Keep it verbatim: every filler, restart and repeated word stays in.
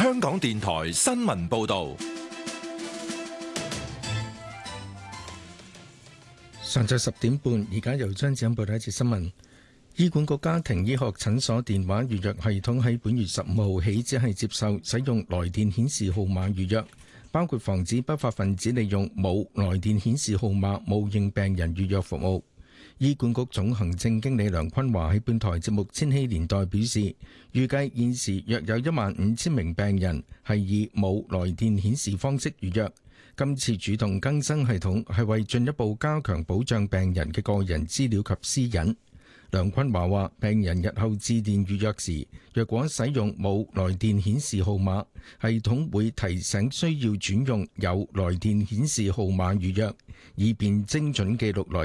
香港電台新聞報道。 上晝十點半，而家由張子欣報道一節新聞。醫管局家庭醫學診所電話預約系統喺本月十五號起，只係接受使用來電顯示號碼預約，包括防止不法分子利用冇來電顯示號碼冒認病人預約服務。醫管局總行政經理梁坤華喺本台節目《千禧年代》表示，預計現時約有一萬五千名病人係以冇來電顯示方式預約。今次主動更新系統係為進一步加強保障病人嘅個人資料及私隱。梁坤華話：病人日後致電預約時，若果使用冇來電顯示號碼，系統會提醒需要轉用有來電顯示號碼預約，以便精準記錄來